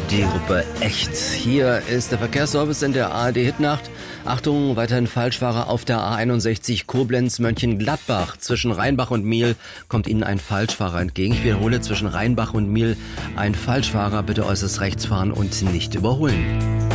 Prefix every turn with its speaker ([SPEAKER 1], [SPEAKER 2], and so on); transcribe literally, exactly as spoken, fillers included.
[SPEAKER 1] die Gruppe Echt. Hier ist der Verkehrsservice in der A R D-Hitnacht. Achtung, weiterhin Falschfahrer auf der A einundsechzig Koblenz-Mönchengladbach. Zwischen Rheinbach und Miel kommt Ihnen ein Falschfahrer entgegen. Ich wiederhole, zwischen Rheinbach und Miel ein Falschfahrer. Bitte äußerst rechts fahren und nicht überholen.